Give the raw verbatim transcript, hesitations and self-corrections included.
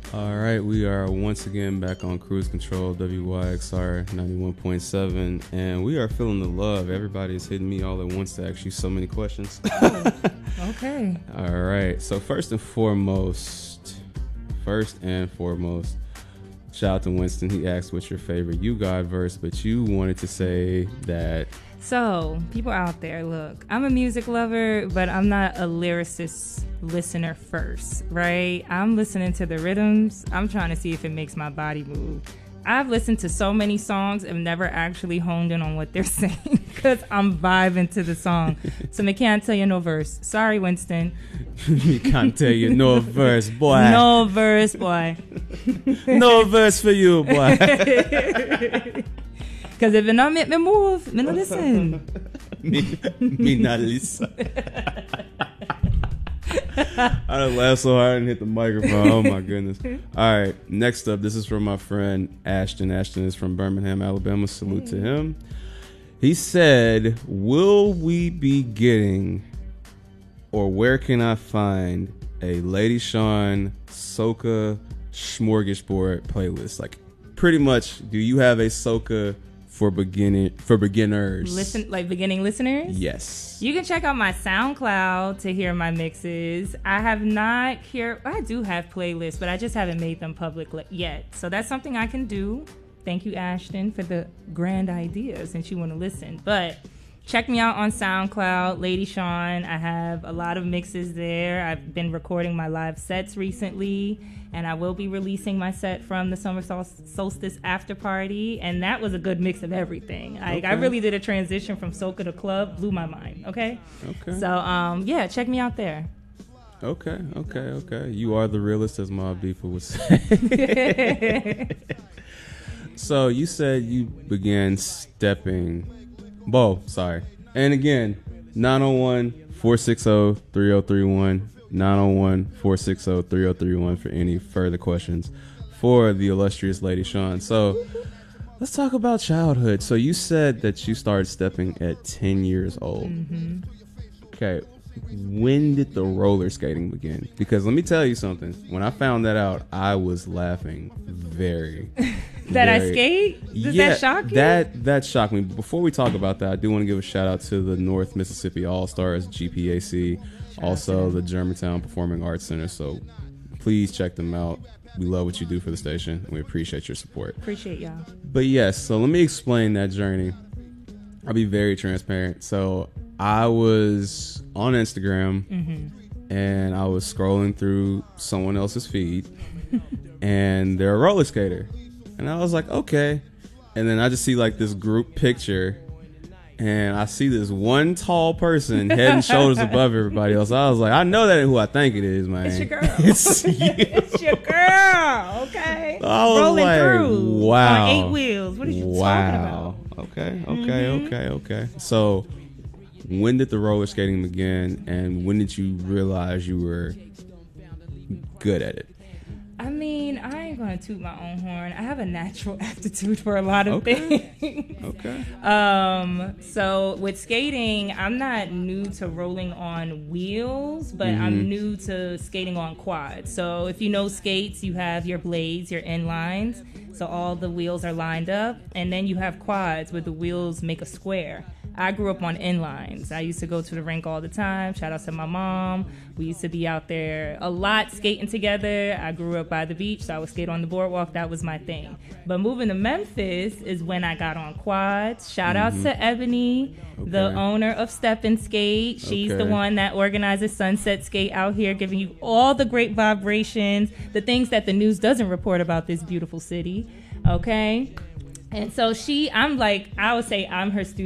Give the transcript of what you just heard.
All right, we are once again back on Cruise Control, W Y X R ninety-one point seven, and we are feeling the love. Everybody is hitting me all at once to ask you so many questions. Oh, okay. All right, so first and foremost, first and foremost, shout out to Winston. He asked what's your favorite You God verse, but you wanted to say that... So, people out there, look, I'm a music lover, but I'm not a lyricist listener first, right? I'm listening to the rhythms. I'm trying to see if it makes my body move. I've listened to so many songs and never actually honed in on what they're saying because I'm vibing to the song. So I can't tell you no verse. Sorry, Winston. You can't tell you no verse, boy. No verse, boy. No verse for you, boy. Because if it not make me move, me not listen. me, me not listen. I laughed so hard and hit the microphone. Oh my goodness. All right, next up, this is from my friend Ashton. Ashton is from Birmingham, Alabama. Salute hey. to him. He said, will we be getting, or where can I find a Lady Sean Soca smorgasbord playlist? Like, pretty much, do you have a Soca for beginning for beginners? Listen, like beginning listeners? Yes. You can check out my SoundCloud to hear my mixes. I have not here. I do have playlists, but I just haven't made them public yet. So that's something I can do. Thank you, Ashton, for the grand idea since you want to listen. But check me out on SoundCloud, Lady Sean. I have a lot of mixes there. I've been recording my live sets recently, and I will be releasing my set from the Summer Sol- Solstice After Party, and that was a good mix of everything. Like, okay. I really did a transition from soca to club, blew my mind, okay? Okay. So, um, yeah, check me out there. Okay, okay, okay. You are the realist, as Mobb Deep would say. So, you said you began stepping... Bo, sorry. And again, nine oh one, four six zero, three oh three one, nine oh one, four six zero, three oh three one for any further questions for the illustrious Lady Sean. So let's talk about childhood. So you said that you started stepping at ten years old. Mm-hmm. Okay. When did the roller skating begin? Because let me tell you something. When I found that out, I was laughing very... That very, I skate? Does yeah, that shock you? That, that shocked me. Before we talk about that, I do want to give a shout out to the North Mississippi All-Stars, G P A C, shout also the Germantown Performing Arts Center. So please check them out. We love what you do for the station, and we appreciate your support. Appreciate y'all. But yes, so let me explain that journey. I'll be very transparent. So I was on Instagram, mm-hmm. and I was scrolling through someone else's feed, and they're a roller skater. And I was like, okay. And then I just see like this group picture, and I see this one tall person head and shoulders above everybody else. I was like, I know that ain't who I think it is, man. It's your girl. It's you. It's your girl. Okay. I was Rolling like, through wow. on eight wheels. What are you wow. talking about? Okay, okay, mm-hmm. okay, okay. So when did the roller skating begin, and when did you realize you were good at it? I mean, I ain't gonna toot my own horn. I have a natural aptitude for a lot of okay. things. Okay. Um. So with skating, I'm not new to rolling on wheels, but mm-hmm. I'm new to skating on quads. So if you know skates, you have your blades, your end lines. So all the wheels are lined up, and then you have quads where the wheels make a square. I grew up on inlines. I used to go to the rink all the time. Shout out to my mom. We used to be out there a lot skating together. I grew up by the beach, so I would skate on the boardwalk. That was my thing. But moving to Memphis is when I got on quads. Shout mm-hmm. out to Ebony, okay. the owner of Step and Skate. She's okay. the one that organizes Sunset Skate out here, giving you all the great vibrations, the things that the news doesn't report about this beautiful city. Okay? And so she, I'm like, I would say I'm her student.